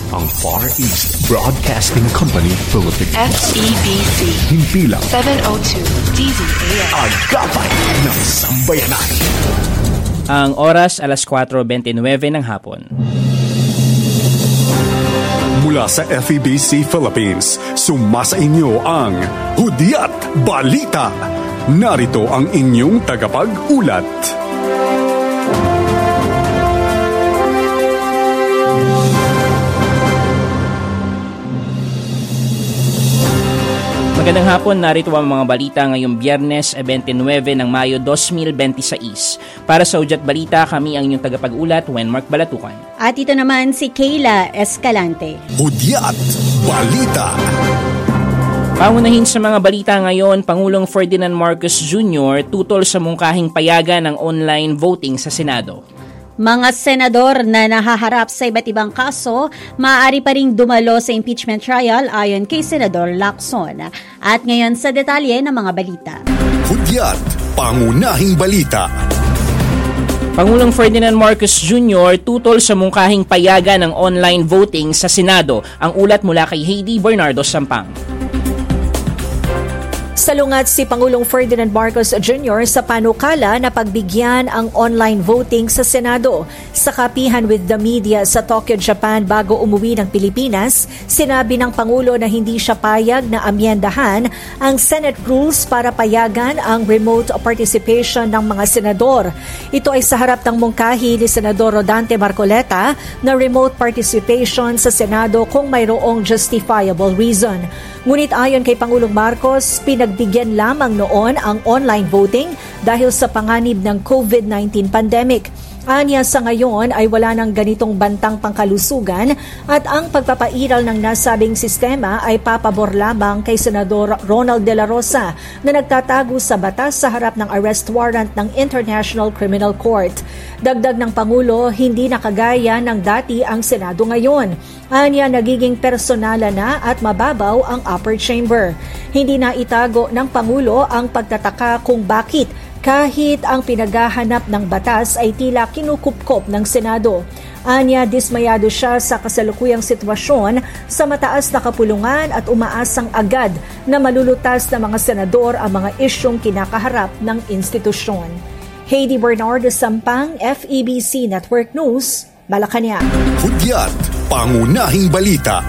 ang Far East Broadcasting Company Philippines. FEBC. Himpilang 702 DZAM. Agapay ng Sambayanan. Ang oras alas 4:29 ng hapon. Mula sa FEBC Philippines, sumasa inyo ang Hudyat Balita. Narito ang inyong tagapag-ulat. Magandang hapon, narito ang mga balita ngayong Biyernes 29 ng Mayo 2026. Para sa Hudyat Balita, kami ang inyong tagapag-ulat, Wenmark Balatukan. At ito naman si Kayla Escalante. Hudyat Balita. Pangunahin sa mga balita ngayon, Pangulong Ferdinand Marcos Jr. tutol sa mungkahing payagan ng online voting sa Senado. Mga senador na nahaharap sa iba't ibang kaso, maaari pa ring dumalo sa impeachment trial ayon kay Senador Lacson. At ngayon sa detalye ng mga balita. Hudyat Pangunahing Balita. Pangulong Ferdinand Marcos Jr. tutol sa mungkahing payagan ng online voting sa Senado. Ang ulat mula kay Heidi Bernardo Sampang. Salungat si Pangulong Ferdinand Marcos Jr. sa panukala na pagbigyan ang online voting sa Senado. Sa kapihan with the media sa Tokyo, Japan bago umuwi ng Pilipinas, sinabi ng Pangulo na hindi siya payag na amyendahan ang Senate rules para payagan ang remote participation ng mga senador. Ito ay sa harap ng mungkahi ni Senador Rodante Marcoleta na remote participation sa Senado kung mayroong justifiable reason. Ngunit ayon kay Pangulong Marcos, pinagbigyan lamang noon ang online voting dahil sa panganib ng COVID-19 pandemic. Anya sa ngayon ay wala ng ganitong bantang pangkalusugan at ang pagpapairal ng nasabing sistema ay papabor lamang kay Senador Ronald De La Rosa na nagtatago sa batas sa harap ng arrest warrant ng International Criminal Court. Dagdag ng Pangulo, hindi nakagaya ng dati ang Senado ngayon. Anya, nagiging personala na at mababaw ang upper chamber. Hindi na itago ng Pangulo ang pagtataka kung bakit kahit ang pinaghahanap ng batas ay tila kinukupkop ng Senado. Anya, dismayado siya sa kasalukuyang sitwasyon sa mataas na kapulungan at umaasang agad na malulutas ng mga senador ang mga isyong kinakaharap ng institusyon. Heidi Bernardo Sampang, FEBC Network News, Malacanang. Hudyat Pangunahing Balita.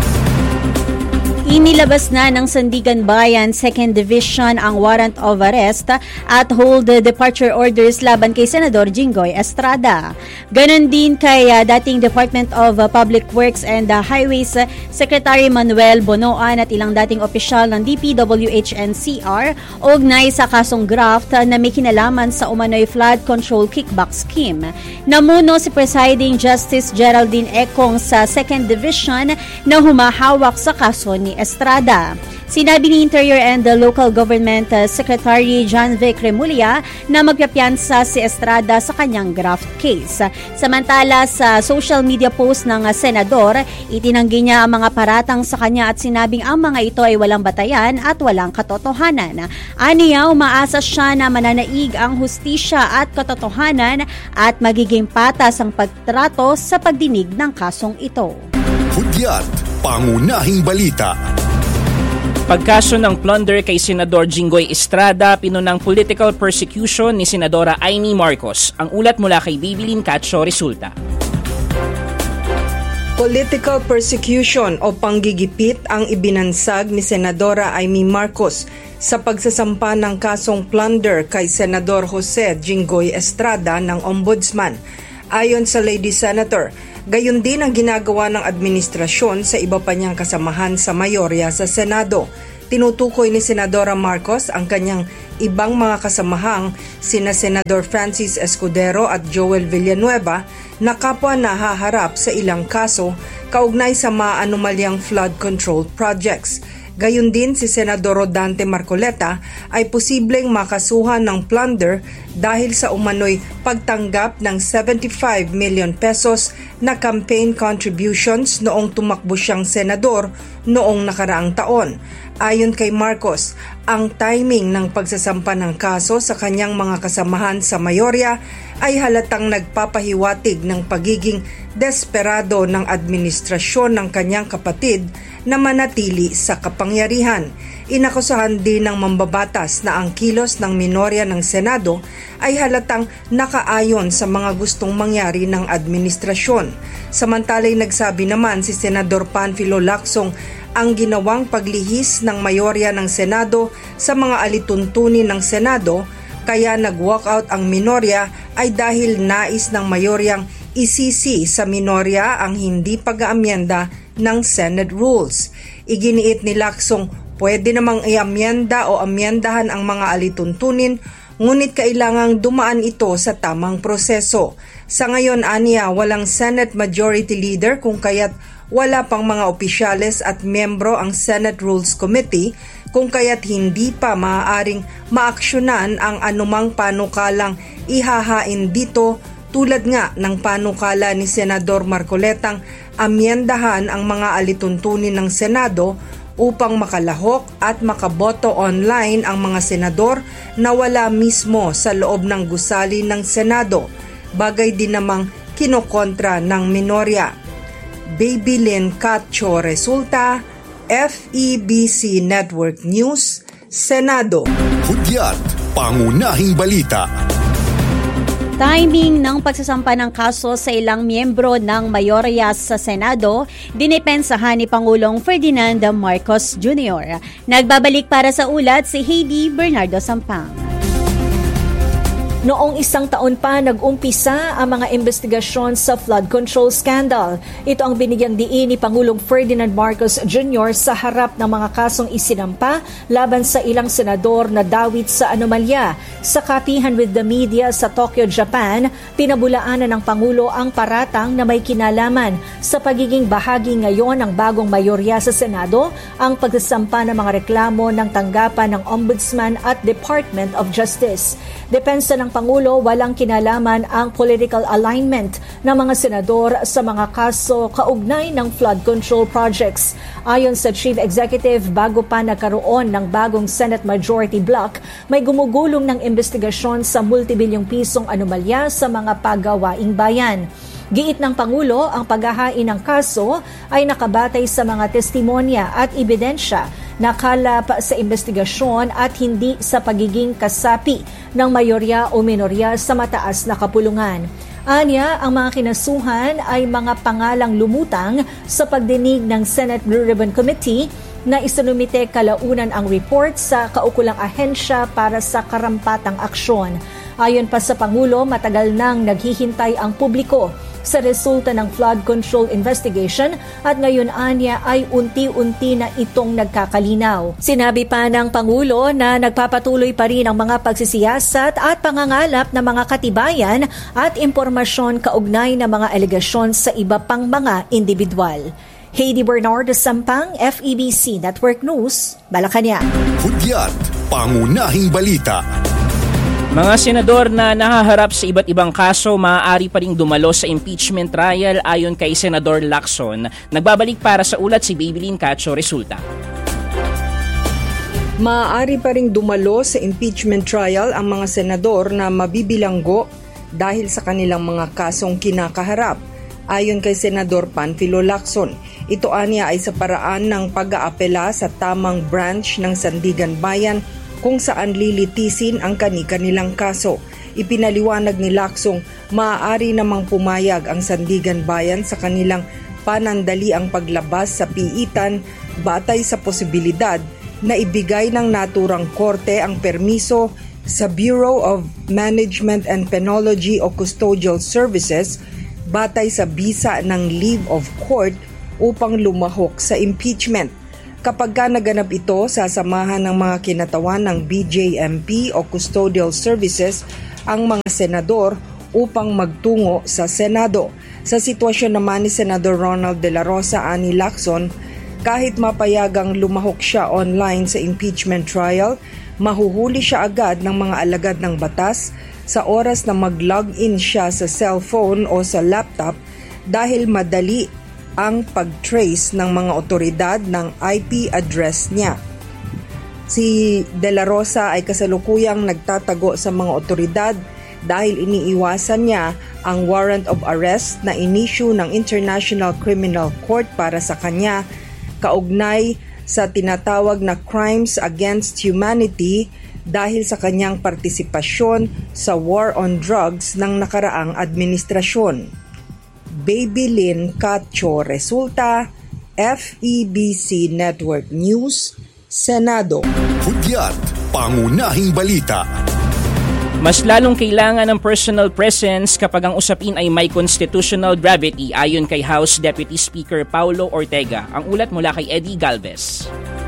Inilabas na ng Sandigan Bayan 2nd Division ang warrant of arrest at hold departure orders laban kay Senador Jinggoy Estrada. Ganon din kay dating Department of Public Works and Highways Secretary Manuel Bonoan at ilang dating opisyal ng DPWH-NCR ugnay sa kasong graft na may kinalaman sa umano'y flood control kickback scheme. Namuno si Presiding Justice Geraldine Econg sa 2nd Division na humahawak sa kaso ni Estrada. Sinabi ni Interior and Local Government Secretary John Vic Remulla na magpapiansa si Estrada sa kanyang graft case. Samantala sa social media post ng senador, itinanggi niya ang mga paratang sa kanya at sinabing ang mga ito ay walang batayan at walang katotohanan. Aniya, umaasa siya na mananaig ang hustisya at katotohanan at magiging patas ang pagtrato sa pagdinig ng kasong ito. Hudyat Pangunahing Balita. Pagkaso ng plunder kay Senador Jinggoy Estrada, pinunang political persecution ni Senadora Amy Marcos. Ang ulat mula kay Bibilin Cacho resulta. Political persecution o panggigipit ang ibinansag ni Senadora Amy Marcos sa pagsasampa ng kasong plunder kay Senador Jose Jinggoy Estrada ng Ombudsman. Ayon sa Lady Senator, gayon din ang ginagawa ng administrasyon sa iba pa niyang kasamahan sa mayorya sa Senado. Tinutukoy ni Senadora Marcos ang kanyang ibang mga kasamahang sina Senador Francis Escudero at Joel Villanueva na kapwa nahaharap sa ilang kaso kaugnay sa maanumalyang flood control projects. Gayon din si Senador Rodante Marcoleta ay posibleng makasuhan ng plunder dahil sa umano'y pagtanggap ng 75 million pesos na campaign contributions noong tumakbo siyang senador noong nakaraang taon. Ayon kay Marcos, ang timing ng pagsasampa ng kaso sa kanyang mga kasamahan sa mayorya ay halatang nagpapahiwatig ng pagiging desperado ng administrasyon ng kanyang kapatid na manatili sa kapangyarihan. Inakusahan din ng mambabatas na ang kilos ng minorya ng Senado ay halatang nakaayon sa mga gustong mangyari ng administrasyon. Samantalay nagsabi naman si Senador Panfilo Lacson ang ginawang paglihis ng mayorya ng Senado sa mga alituntunin ng Senado kaya nag-walkout ang minorya ay dahil nais ng mayoryang isisi sa minorya ang hindi pag-aamyenda ng Senate rules. Iginiit ni Lacson pwede namang i-amyenda o amyendahan ang mga alituntunin ngunit kailangang dumaan ito sa tamang proseso. Sa ngayon aniya walang Senate Majority Leader kung kaya't wala pang mga opisyales at miyembro ang Senate Rules Committee kung kaya't hindi pa maaaring maaksyonan ang anumang panukalang ihahain dito tulad nga ng panukala ni Senador Marcoletang amyendahan ang mga alituntunin ng Senado upang makalahok at makaboto online ang mga senador na wala mismo sa loob ng gusali ng Senado, bagay din namang kinokontra ng minorya. Baby Lynn Catcho Resulta, FEBC Network News, Senado. Hudyat, pangunahing balita. Timing ng pagsasampa ng kaso sa ilang miyembro ng mayorya sa Senado, dinipensahan ni Pangulong Ferdinand Marcos Jr. Nagbabalik para sa ulat si Heidi Bernardo Sampang. Noong isang taon pa nag-umpisa ang mga investigasyon sa flood control scandal. Ito ang binigyang diin ni Pangulong Ferdinand Marcos Jr. sa harap ng mga kasong isinampa laban sa ilang senador na dawit sa anomalya. Sa kapihan with the media sa Tokyo, Japan, pinabulaanan ng Pangulo ang paratang na may kinalaman sa pagiging bahagi ngayon ng bagong mayorya sa Senado ang pagsasampa ng mga reklamo ng tanggapan ng Ombudsman at Department of Justice. Depensa ng Pangulo, walang kinalaman ang political alignment ng mga senador sa mga kaso kaugnay ng flood control projects. Ayon sa Chief Executive, bago pa nagkaroon ng bagong Senate Majority Block, may gumugulong ng investigasyon sa multibilyong pisong anomalya sa mga pagawaing bayan. Giit ng Pangulo, ang paghahain ng kaso ay nakabatay sa mga testimonya at ebidensya na kalap sa investigasyon at hindi sa pagiging kasapi ng mayorya o minorya sa mataas na kapulungan. Anya, ang mga kinasuhan ay mga pangalang lumutang sa pagdinig ng Senate Blue Ribbon Committee na isinumite kalaunan ang report sa kaukulang ahensya para sa karampatang aksyon. Ayon pa sa Pangulo, matagal nang naghihintay ang publiko sa resulta ng flood control investigation at ngayon anya ay unti-unti na itong nagkakalinaw. Sinabi pa ng Pangulo na nagpapatuloy pa rin ang mga pagsisiyasat at pangangalap ng mga katibayan at impormasyon kaugnay ng mga alegasyon sa iba pang mga individual. Heidi Bernardo Sampang, FEBC Network News, Malacanang. Hudyat, pangunahing balita. Mga senador na nahaharap sa iba't ibang kaso maaari pa ring dumalo sa impeachment trial ayon kay Senador Lacson. Nagbabalik para sa ulat si Babylin Catcho Resulta. Maaari pa ring dumalo sa impeachment trial ang mga senador na mabibilanggo dahil sa kanilang mga kasong kinakaharap. Ayon kay Senador Panfilo Lacson, ito aniya ay sa paraan ng pag-aapela sa tamang branch ng Sandigan Bayan kung saan lilitisin ang kani-kanilang kaso. Ipinaliwanag ni Lacson, maaari namang pumayag ang Sandigan Bayan sa kanilang panandaliang paglabas sa piitan batay sa posibilidad na ibigay ng naturang korte ang permiso sa Bureau of Management and Penology o Custodial Services batay sa bisa ng leave of court upang lumahok sa impeachment. Kapag naganap ito, sasamahan ng mga kinatawan ng BJMP o Custodial Services ang mga senador upang magtungo sa Senado. Sa sitwasyon naman ni Senador Ronald De La Rosa, ani Lacson, kahit mapayagang lumahok siya online sa impeachment trial, mahuhuli siya agad ng mga alagad ng batas sa oras na mag-login siya sa cellphone o sa laptop dahil madali ang pag-trace ng mga otoridad ng IP address niya. Si De La Rosa ay kasalukuyang nagtatago sa mga otoridad dahil iniiwasan niya ang warrant of arrest na inisyu ng International Criminal Court para sa kanya kaugnay sa tinatawag na crimes against humanity dahil sa kanyang partisipasyon sa war on drugs ng nakaraang administrasyon. Babylin Cacho Resulta, FEBC Network News, Senado. Hudyat, pangunahing balita. Mas lalong kailangan ng personal presence kapag ang usapin ay may constitutional gravity ayon kay House Deputy Speaker Paulo Ortega. Ang ulat mula kay Eddie Galvez.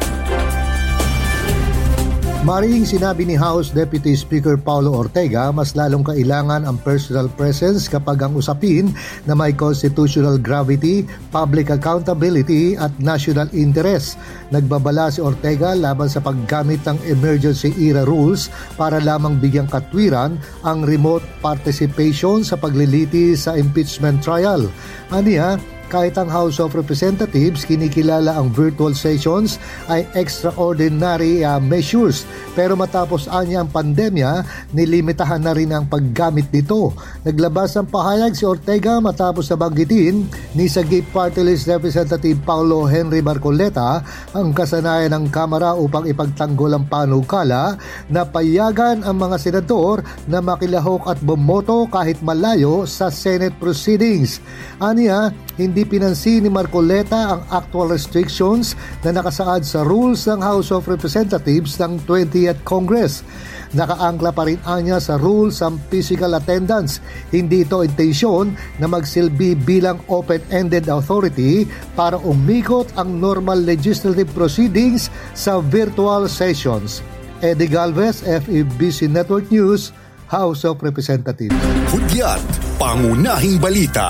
Maring sinabi ni House Deputy Speaker Paulo Ortega, mas lalong kailangan ang personal presence kapag ang usapin na may constitutional gravity, public accountability at national interest. Nagbabala si Ortega laban sa paggamit ng emergency era rules para lamang bigyang katwiran ang remote participation sa pagliliti sa impeachment trial. Aniya, kahit ang House of Representatives kinikilala ang virtual sessions ay extraordinary measures, pero matapos anya ang pandemya, nilimitahan na rin ang paggamit nito. Naglabas ng pahayag si Ortega matapos na banggitin ni Sagip Party List Representative Paulo Henry Marcoleta ang kasanayan ng Kamara upang ipagtanggol ang panukala na payagan ang mga senador na makilahok at bumoto kahit malayo sa Senate proceedings. Aniya, hindi pinansin ni Marcoleta ang actual restrictions na nakasaad sa rules ng House of Representatives ng 20th Congress. Nakaangkla pa rin anya sa rules ang physical attendance. Hindi ito intensyon na magsilbi bilang open-ended authority para umikot ang normal legislative proceedings sa virtual sessions. Eddie Galvez, FEBC Network News, House of Representatives. Hudyat, pangunahing balita.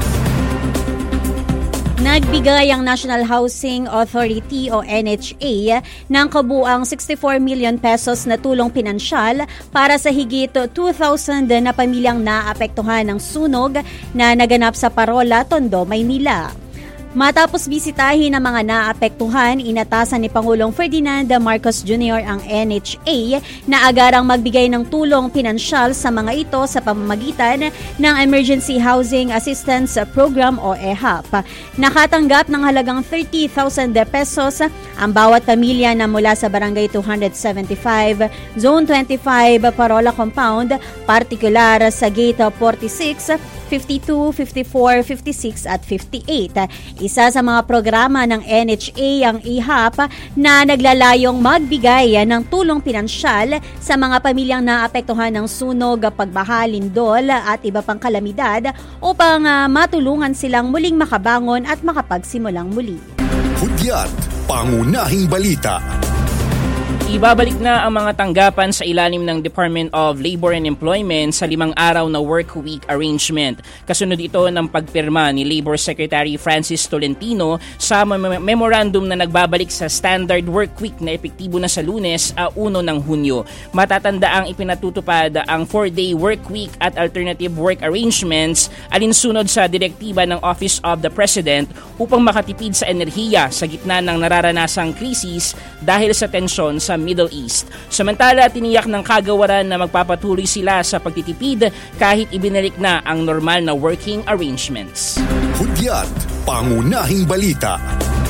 Nagbigay ang National Housing Authority o NHA ng kabuang 64 million pesos na tulong pinansyal para sa higit 2,000 na pamilyang naapektuhan ng sunog na naganap sa Parola, Tondo, Maynila. Matapos bisitahin ang mga naapektuhan, inatasan ni Pangulong Ferdinand Marcos Jr. ang NHA na agarang magbigay ng tulong pinansyal sa mga ito sa pamamagitan ng Emergency Housing Assistance Program o EHAP. Nakatanggap ng halagang 30,000 pesos ang bawat pamilya na mula sa Barangay 275, Zone 25, Parola Compound, partikular sa Gate 46, 52, 54, 56 at 58. Isa sa mga programa ng NHA ang EHAP na naglalayong magbigay ng tulong pinansyal sa mga pamilyang naapektuhan ng sunog, pagbaha, lindol at iba pang kalamidad upang matulungan silang muling makabangon at makapagsimulang muli. Hudyat, pangunahing balita. Ibabalik na ang mga tanggapan sa ilalim ng Department of Labor and Employment sa 5 araw na work week arrangement. Kasunod ito ng pagpirma ni Labor Secretary Francis Tolentino sa memorandum na nagbabalik sa standard work week na epektibo na sa Lunes, 1 ng Hunyo. Matatanda ang ipinatutupad ang 4-day work week at alternative work arrangements alinsunod sa direktiba ng Office of the President upang makatipid sa enerhiya sa gitna ng nararanasang krisis dahil sa tensyon sa Middle East. Samantala, tiniyak ng kagawaran na magpapatuloy sila sa pagtitipid kahit ibinalik na ang normal na working arrangements. Hudyat, pangunahing balita.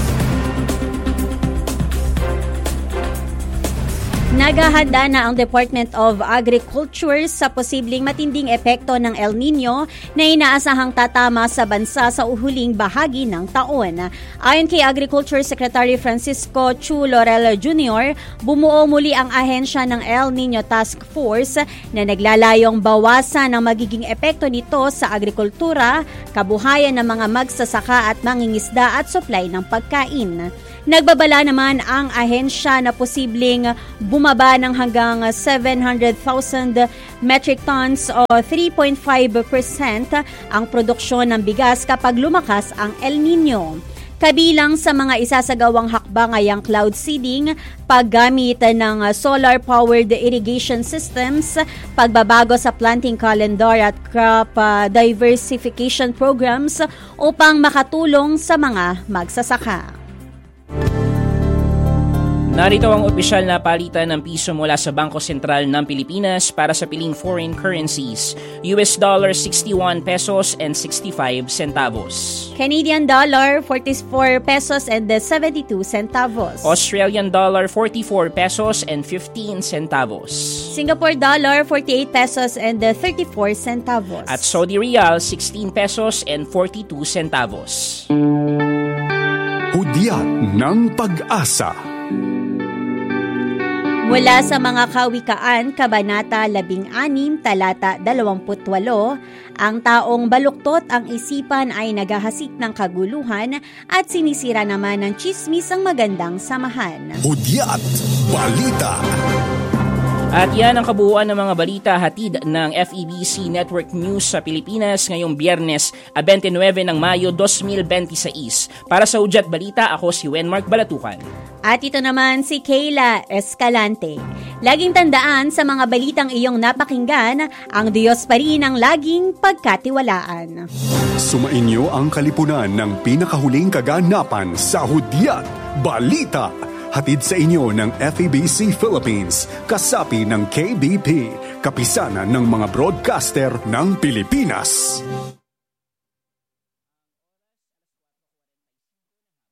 Naghahanda na ang Department of Agriculture sa posibleng matinding epekto ng El Nino na inaasahang tatama sa bansa sa uhuling bahagi ng taon. Ayon kay Agriculture Secretary Francisco Chu Laurel Jr., bumuo muli ang ahensya ng El Nino Task Force na naglalayong bawasan ang magiging epekto nito sa agrikultura, kabuhayan ng mga magsasaka at mangingisda at supply ng pagkain. Nagbabala naman ang ahensya na posibleng bumaba ng hanggang 700,000 metric tons o 3.5% ang produksyon ng bigas kapag lumakas ang El Nino. Kabilang sa mga isasagawang hakbang ay ang cloud seeding, paggamit ng solar-powered irrigation systems, pagbabago sa planting calendar at crop diversification programs upang makatulong sa mga magsasaka. Narito ang opisyal na palitan ng piso mula sa Bangko Sentral ng Pilipinas para sa piling foreign currencies. US dollar 61 pesos and 65 centavos. Canadian dollar 44 pesos and 72 centavos. Australian dollar 44 pesos and 15 centavos. Singapore dollar 48 pesos and 34 centavos. At Saudi Riyal 16 pesos and 42 centavos. Hudyat ng Pag-asa. Mula sa mga kawikaan, Kabanata 16, talata 28, ang taong baluktot ang isipan ay naghahasik ng kaguluhan at sinisira naman ng tsismis ang magandang samahan. Hudyat Balita. At yan ang kabuuan ng mga balita hatid ng FEBC Network News sa Pilipinas ngayong Biyernes, 29 ng Mayo 2026. Para sa Hudyat Balita, ako si Wenmark Balatukan. At ito naman si Kayla Escalante. Laging tandaan sa mga balitang iyong napakinggan, ang Diyos pa rin ang laging pagkatiwalaan. Sumainyo ang kalipunan ng pinakahuling kaganapan sa Hudyat Balita. Hatid sa inyo ng FEBC Philippines, kasapi ng KBP, kapisanan ng mga broadcaster ng Pilipinas.